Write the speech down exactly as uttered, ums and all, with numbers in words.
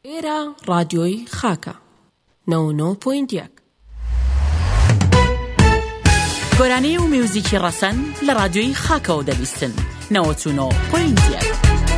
ئێرە ڕادیۆی خاکە نەوە و نۆ پۆینت یەک. گۆرانەی و میوزیکی ڕەسەن لە ڕادیۆی خاکەوە دەبیستن نەوە و نۆ پۆینت یەک.